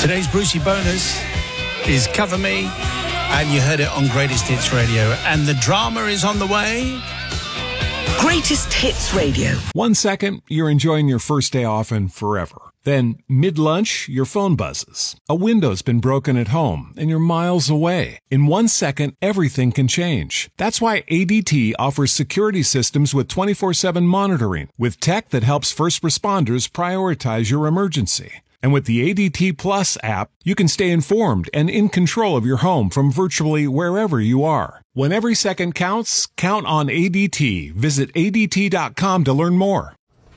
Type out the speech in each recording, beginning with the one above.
Today's Brucey bonus is Cover Me, and you heard it on Greatest Hits Radio. And the drama is on the way. Greatest Hits Radio. 1 second, you're enjoying your first day off and forever. Then, mid-lunch, your phone buzzes. A window's been broken at home, and you're miles away. In 1 second, everything can change. That's why ADT offers security systems with 24/7 monitoring, with tech that helps first responders prioritize your emergency. And with the ADT Plus app, you can stay informed and in control of your home from virtually wherever you are. When every second counts, count on ADT. Visit ADT.com to learn more.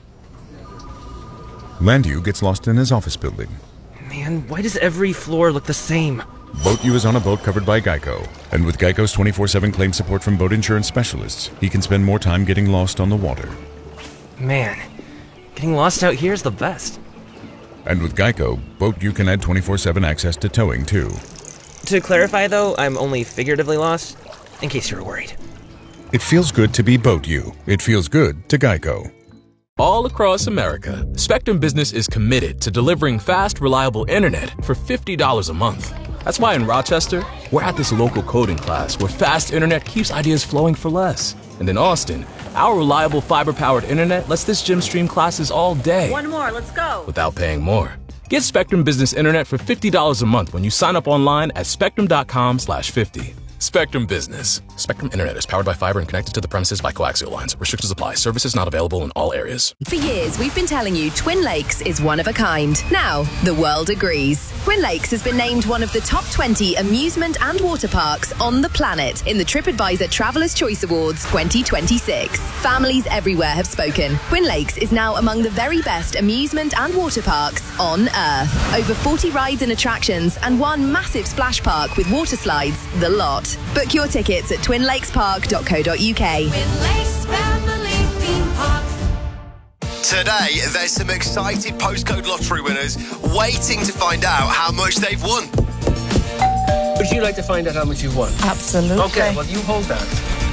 Landu gets lost in his office building. Man, why does every floor look the same? BoatU is on a boat covered by Geico. And with Geico's 24/7 claim support from boat insurance specialists, he can spend more time getting lost on the water. Man, getting lost out here is the best. And with Geico, BoatU can add 24/7 access to towing, too. To clarify, though, I'm only figuratively lost, in case you were worried. It feels good to be BoatU. It feels good to Geico. All across America, Spectrum Business is committed to delivering fast, reliable internet for $50 a month. That's why in Rochester, we're at this local coding class where fast internet keeps ideas flowing for less. And in Austin, our reliable fiber-powered internet lets this gym stream classes all day. One more, let's go. Without paying more. Get Spectrum Business Internet for $50 a month when you sign up online at spectrum.com/50. Spectrum Business. Spectrum Internet is powered by fiber and connected to the premises by coaxial lines. Restrictions apply. Services not available in all areas. For years, we've been telling you Twin Lakes is one of a kind. Now, the world agrees. Twin Lakes has been named one of the top 20 amusement and water parks on the planet in the TripAdvisor Traveller's Choice Awards 2026. Families everywhere have spoken. Twin Lakes is now among the very best amusement and water parks on Earth. Over 40 rides and attractions and one massive splash park with water slides, the lot. Book your tickets at twinlakespark.co.uk. Twin Lakes Family Theme Park. Today, there's some excited postcode lottery winners waiting to find out how much they've won. Would you like to find out how much you've won? Absolutely. Okay, well, you hold that.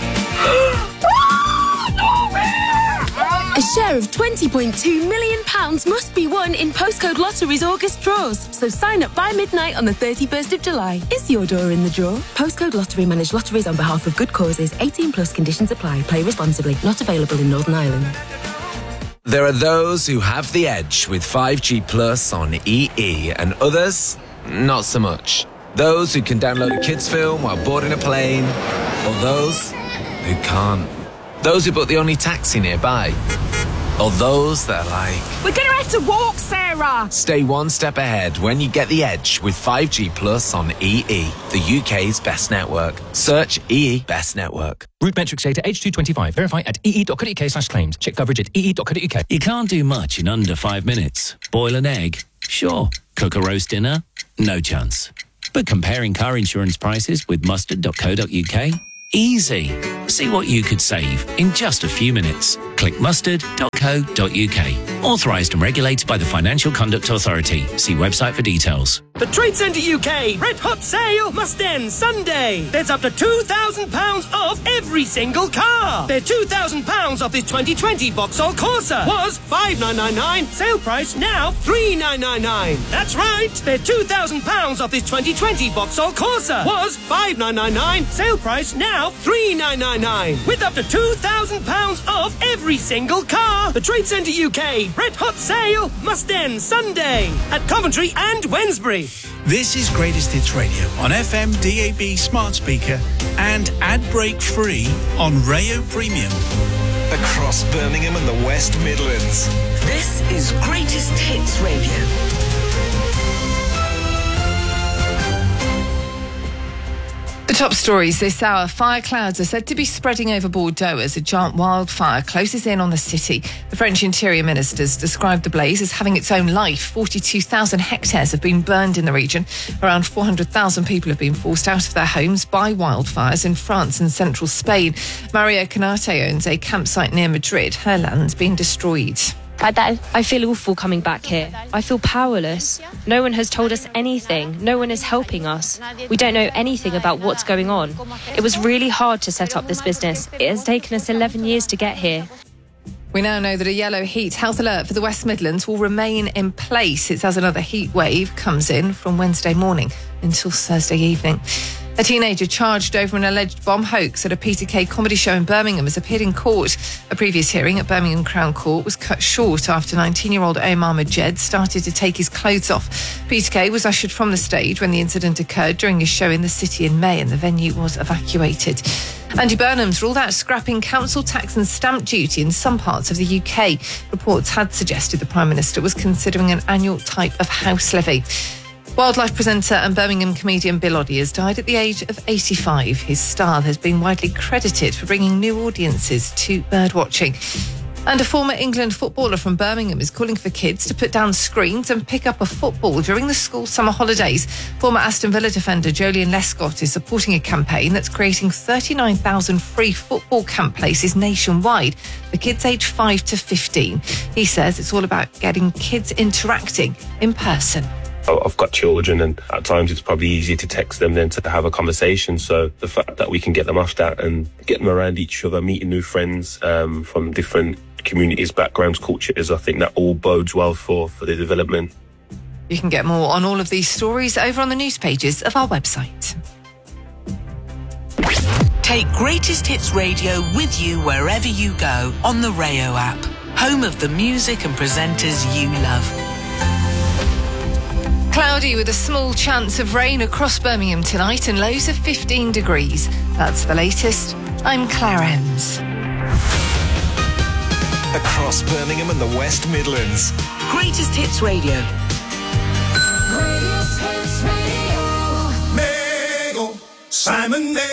A share of £20.2 million must be won in Postcode Lottery's August draws. So sign up by midnight on the 31st of July. Is your door in the draw? Postcode Lottery manage lotteries on behalf of good causes. 18 plus conditions apply. Play responsibly. Not available in Northern Ireland. There are those who have the edge with 5G Plus on EE and others, not so much. Those who can download a kids' film while boarding a plane, or those who can't. Those who book the only taxi nearby. Or those that are like... We're going to have to walk, Sarah! Stay one step ahead when you get the edge with 5G Plus on EE, the UK's best network. Search EE Best Network. Route metrics data H225. Verify at ee.co.uk/claims. Check coverage at ee.co.uk. You can't do much in under 5 minutes. Boil an egg? Sure. Cook a roast dinner? No chance. But comparing car insurance prices with mustard.co.uk? Easy. See what you could save in just a few minutes. Click mustard.co.uk. Authorised and regulated by the Financial Conduct Authority. See website for details. The Trade Centre UK Red Hot Sale must end Sunday. There's up to £2,000 off every single car. There's £2,000 off this 2020 Vauxhall Corsa. Was $5,999. Sale price now $3,999. That's right. There's £2,000 off this 2020 Vauxhall Corsa. Was $5,999. Sale price now $3,999. With up to £2,000 off every single car. The Trade Centre UK Red Hot Sale must end Sunday at Coventry and Wednesbury. This is Greatest Hits Radio on FM, DAB, smart speaker, and ad break free on Rayo Premium. Across Birmingham and the West Midlands. This is Greatest Hits Radio. The top stories this hour. Fire clouds are said to be spreading over Bordeaux as a giant wildfire closes in on the city. The French Interior Ministers described the blaze as having its own life. 42,000 hectares have been burned in the region. Around 400,000 people have been forced out of their homes by wildfires in France and central Spain. Maria Canate owns a campsite near Madrid. Her land's been destroyed. I feel awful coming back here. I feel powerless. No one has told us anything. No one is helping us. We don't know anything about what's going on. It was really hard to set up this business. It has taken us 11 years to get here. We now know that a yellow heat health alert for the West Midlands will remain in place. It's as another heat wave comes in from Wednesday morning until Thursday evening. A teenager charged over an alleged bomb hoax at a Peter Kay comedy show in Birmingham has appeared in court. A previous hearing at Birmingham Crown Court was cut short after 19-year-old Omar Majed started to take his clothes off. Peter Kay was ushered from the stage when the incident occurred during his show in the city in May, and the venue was evacuated. Andy Burnham's ruled out scrapping council tax and stamp duty in some parts of the UK. Reports had suggested the Prime Minister was considering an annual type of house levy. Wildlife presenter and Birmingham comedian Bill Oddie has died at the age of 85. His style has been widely credited for bringing new audiences to birdwatching. And a former England footballer from Birmingham is calling for kids to put down screens and pick up a football during the school summer holidays. Former Aston Villa defender Joleon Lescott is supporting a campaign that's creating 39,000 free football camp places nationwide for kids aged 5 to 15. He says it's all about getting kids interacting in person. I've got children, and at times it's probably easier to text them than to have a conversation. So the fact that we can get them off that and get them around each other, meeting new friends from different communities, backgrounds, cultures, I think that all bodes well for the development. You can get more on all of these stories over on the news pages of our website. Take Greatest Hits Radio with you wherever you go on the Rayo app, home of the music and presenters you love. Cloudy with a small chance of rain across Birmingham tonight and lows of 15 degrees. That's the latest. I'm Claire Ems. Across Birmingham and the West Midlands. Greatest Hits Radio. Greatest Hits Radio. Simon